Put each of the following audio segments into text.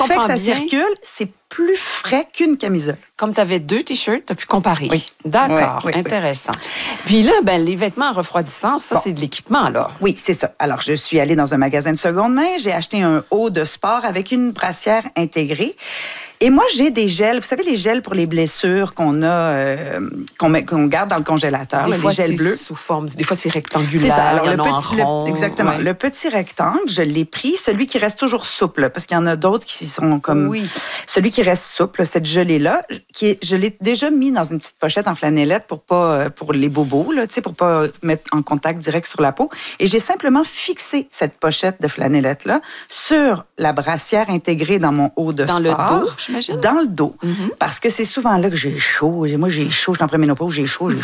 fait que ça bien. circule, c'est plus frais qu'une camisole. Comme tu avais 2 t-shirts, tu as pu comparer. Oui. D'accord, Oui, oui, intéressant. Puis là, les vêtements refroidissants, ça, c'est de l'équipement, alors. Oui, c'est ça. Alors, je suis allée dans un magasin de seconde main, j'ai acheté un haut de sport avec une brassière intégrée. Et moi, j'ai des gels. Vous savez, les gels pour les blessures qu'on a, qu'on garde dans le congélateur, Des fois, les gels bleus. sous forme, des fois, c'est rectangulaire. C'est ça. Alors, il y en a en rond. exactement. Ouais. Le petit rectangle, je l'ai pris, celui qui reste toujours souple, parce qu'il y en a d'autres qui sont comme... Oui. Celui qui reste souple, cette gelée-là, je l'ai déjà mis dans une petite pochette en flanellette pour les bobos, là, tu sais, pour pas mettre en contact direct sur la peau. Et j'ai simplement fixé cette pochette de flanellette-là sur la brassière intégrée dans mon haut de sport. Dans le dos, j'imagine? Dans le dos. Parce que c'est souvent là que j'ai chaud. Moi, j'ai chaud, je suis en préménopause, j'ai chaud.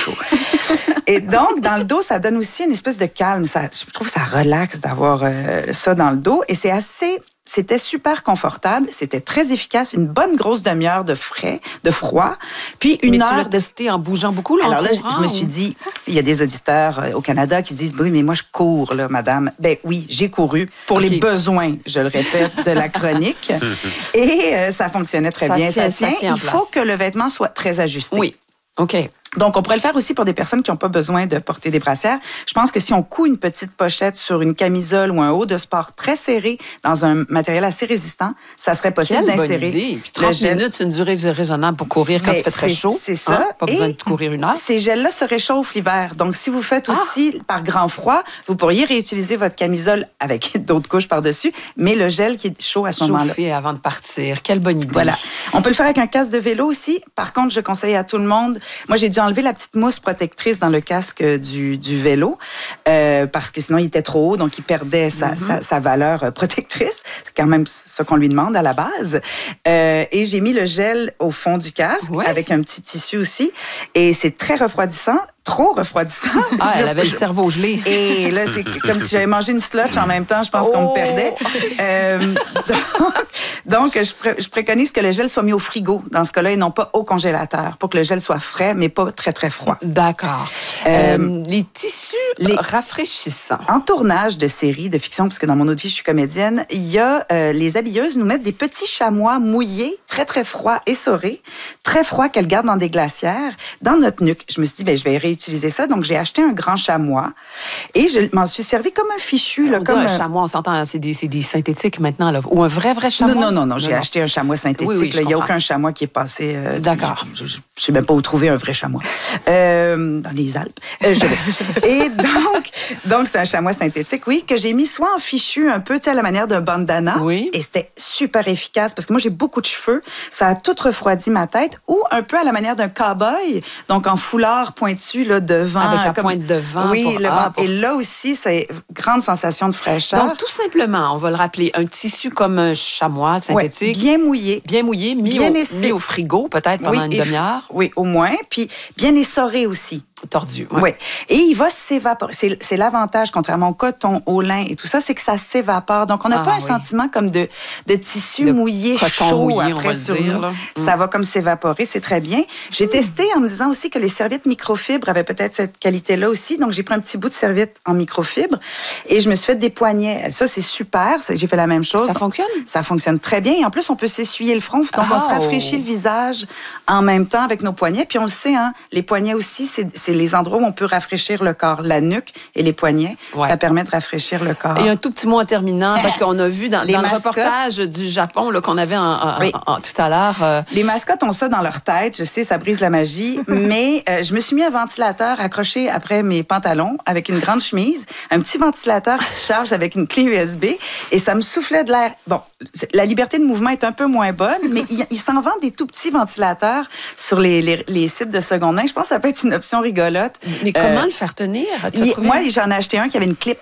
Et donc, dans le dos, ça donne aussi une espèce de calme. Je trouve que ça relaxe d'avoir ça dans le dos. Et c'était super confortable, c'était très efficace, une bonne grosse demi-heure de froid, puis une Mais heure tu l'as testé en bougeant beaucoup, là, Alors en là, courant, je me suis dit, il y a des auditeurs au Canada qui se disent, oui, mais moi, je cours, là, madame. Ben oui, j'ai couru pour les besoins, je le répète, de la chronique. Et ça fonctionnait très bien. Ça tient. Il faut que le vêtement soit très ajusté. Oui, OK. Donc, on pourrait le faire aussi pour des personnes qui n'ont pas besoin de porter des brassières. Je pense que si on coud une petite pochette sur une camisole ou un haut de sport très serré dans un matériel assez résistant, ça serait possible d'insérer. Quelle bonne idée. Puis 30 minutes, c'est une durée raisonnable pour courir quand il fait très chaud. C'est ça. Hein? Pas besoin de courir une heure. Ces gels-là se réchauffent l'hiver. Donc, si vous faites aussi par grand froid, vous pourriez réutiliser votre camisole avec d'autres couches par-dessus, mais le gel qui est chaud à ce moment-là. Chauffer avant de partir. Quelle bonne idée. Voilà. On peut le faire avec un casque de vélo aussi. Par contre, je conseille à tout le monde. Moi, j'ai dû enlever la petite mousse protectrice dans le casque du vélo parce que sinon, il était trop haut, donc il perdait sa valeur protectrice. C'est quand même ce qu'on lui demande à la base. Et j'ai mis le gel au fond du casque avec un petit tissu aussi. Et c'est très refroidissant. Trop refroidissant. Ah, elle avait le cerveau gelé. Et là, c'est comme si j'avais mangé une slotch en même temps. Je pense qu'on me perdait. Donc, je préconise que le gel soit mis au frigo dans ce cas-là et non pas au congélateur pour que le gel soit frais, mais pas très, très froid. D'accord. Les tissus rafraîchissants. En tournage de séries de fiction, parce que dans mon autre vie, je suis comédienne, il y a les habilleuses nous mettent des petits chamois mouillés, très, très froids, essorés, très froids qu'elles gardent dans des glacières, dans notre nuque. Je me suis dit, je vais réutiliser ça. Donc, j'ai acheté un grand chamois et je m'en suis servi comme un fichu. Là, comme un chamois, on s'entend, c'est des synthétiques maintenant, là. Ou un vrai chamois? Non. J'ai acheté un chamois synthétique. Oui, il n'y a aucun chamois qui est passé... D'accord. Je ne sais même pas où trouver un vrai chamois. Dans les Alpes. Et donc, c'est un chamois synthétique, oui, que j'ai mis soit en fichu un peu, à la manière d'un bandana. Oui. Et c'était super efficace parce que moi, j'ai beaucoup de cheveux. Ça a tout refroidi ma tête. Ou un peu à la manière d'un cow-boy, donc en foulard pointu, là, devant. Avec la pointe devant. Oui, et là aussi, c'est grande sensation de fraîcheur. Donc, tout simplement, on va le rappeler, un tissu comme un chamois synthétique. Bien mouillé. Bien mouillé, mis au frigo, peut-être pendant une demi-heure. Oui, au moins. Puis bien essoré aussi. Tordu. Oui. Et il va s'évaporer. C'est l'avantage, contrairement au coton, au lin et tout ça, c'est que ça s'évapore. Donc, on n'a pas un sentiment comme de tissu mouillé, chaud après sur nous. Ça va comme s'évaporer, c'est très bien. J'ai testé en me disant aussi que les serviettes microfibres avaient peut-être cette qualité-là aussi. Donc, j'ai pris un petit bout de serviette en microfibre et je me suis fait des poignets. Ça, c'est super. J'ai fait la même chose. Ça fonctionne? Ça fonctionne très bien. Et en plus, on peut s'essuyer le front. Donc, on se rafraîchit le visage en même temps avec nos poignets. Puis, on le sait, les poignets aussi, c'est les endroits où on peut rafraîchir le corps. La nuque et les poignets, ça permet de rafraîchir le corps. Et un tout petit mot en terminant, parce qu'on a vu dans le reportage du Japon là, qu'on avait tout à l'heure. Les mascottes ont ça dans leur tête. Je sais, ça brise la magie. Mais je me suis mis un ventilateur accroché après mes pantalons avec une grande chemise. Un petit ventilateur qui se charge avec une clé USB. Et ça me soufflait de l'air. Bon, la liberté de mouvement est un peu moins bonne, mais il s'en vend des tout petits ventilateurs sur les sites de seconde main. Je pense que ça peut être une option rigolote. Mais comment le faire tenir? Moi, j'en ai acheté un qui avait une clip.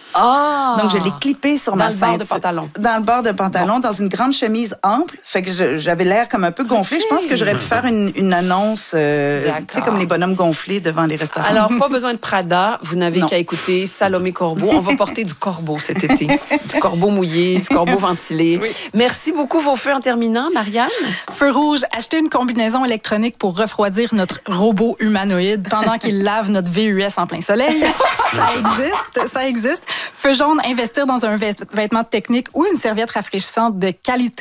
Donc, je l'ai clippé sur ma ceinture. Dans le bord de pantalon. Dans le bord de pantalon, dans une grande chemise ample. Fait que j'avais l'air comme un peu gonflé. Je pense que j'aurais pu faire une annonce, tu sais, comme les bonhommes gonflés devant les restaurants. Alors, pas besoin de Prada. Vous n'avez qu'à écouter Salomé Corbeau. On va porter du corbeau cet été. Du corbeau mouillé, du corbeau ventilé. Oui. Merci beaucoup, vos feux en terminant. Marianne? Feu rouge, acheter une combinaison électronique pour refroidir notre robot humanoïde pendant qu'il lave notre VUS en plein soleil. Ça existe. Feu jaune, investir dans un vêtement technique ou une serviette rafraîchissante de qualité